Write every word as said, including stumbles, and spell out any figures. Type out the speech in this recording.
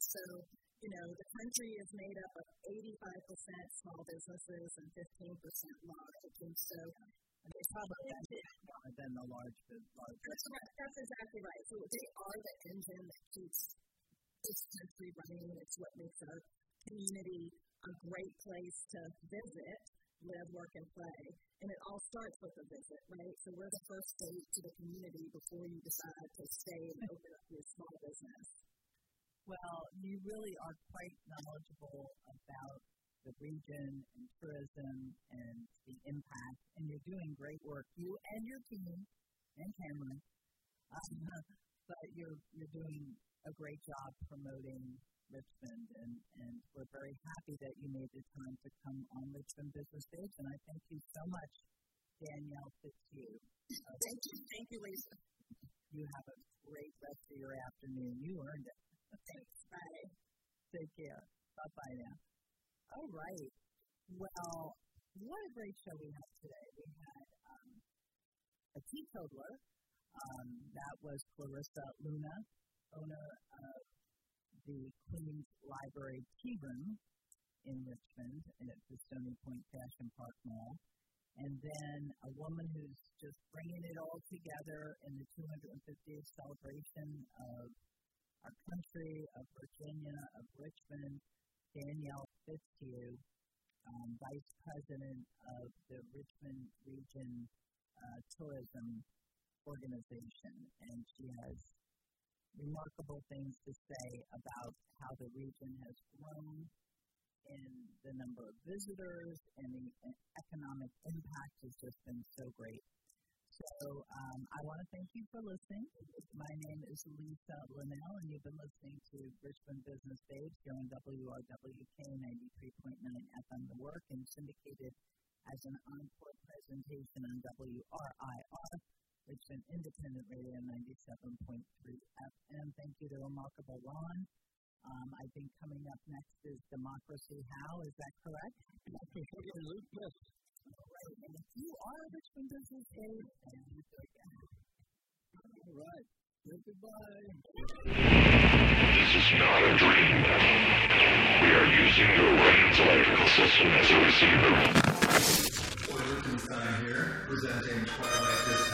So, you know, the country is made up of eighty-five percent small businesses and fifteen percent large. And so they probably have more than the large, large that's, right. that's exactly right. So they are the engine that keeps this country running. It's what makes our community a great place to visit, live, work, and play. And it all starts with a visit, right? So we're the first date to the community before you decide to stay and open up your small business. Well, you really are quite knowledgeable about the region and tourism and the impact, and you're doing great work, you and your team, and Cameron, um, but you're you're doing a great job promoting Richmond, and, and we're very happy that you made the time to come on Richmond Business Stage, and I thank you so much, Danielle Fitzhugh. Uh, thank you. Thank you, Lisa. You have a great rest of your afternoon. You earned it. Thanks. Bye. Take care. Bye-bye now. All right. Well, what a great show we had today. We had um, a teetotaler. Um, that was Clarissa Luna, owner of the Queens Library Tea Room in Richmond at the Stony Point Fashion Park Mall. And then a woman who's just bringing it all together in the two hundred fiftieth celebration of our country, of Virginia, of Richmond, Danielle Fitzhugh, um, Vice President of the Richmond Region uh, Tourism Organization. And she has remarkable things to say about how the region has grown in the number of visitors, and the economic impact has just been so great. So um, I want to thank you for listening. My name is Lisa Linnell, and you've been listening to Richmond Business Stage here on W R W K ninety-three point nine F M The Work, and syndicated as an encore presentation on W R I R, Richmond Independent Radio ninety-seven point three F M. Thank you to Remarkable Ron. Um, I think coming up next is Democracy How! Is that correct? Yes. All right. And if you are a Richmond Business Stage, and you again. All right. Goodbye. This is not a dream. We are using your brain's electrical system as a receiver. Boy Lichtenstein here, presenting Twilight This